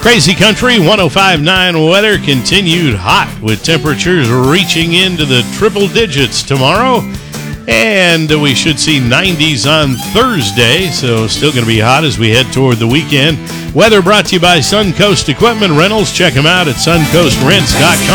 Crazy Country 105.9 weather continued hot with temperatures reaching into the triple digits tomorrow. And we should see 90s on Thursday, so still going to be hot as we head toward the weekend. Weather brought to you by Suncoast Equipment Rentals. Check them out at suncoastrents.com.